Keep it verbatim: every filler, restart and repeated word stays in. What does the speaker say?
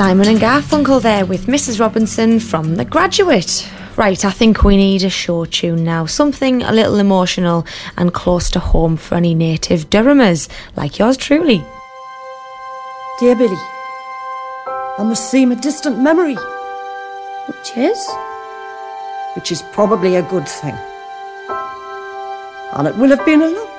Simon and Garfunkel there with Missus Robinson from The Graduate. Right, I think we need a show tune now. Something a little emotional and close to home for any native Durhamers, like yours truly. Dear Billy, I must seem a distant memory. Which is? Which is probably a good thing. And it will have been a long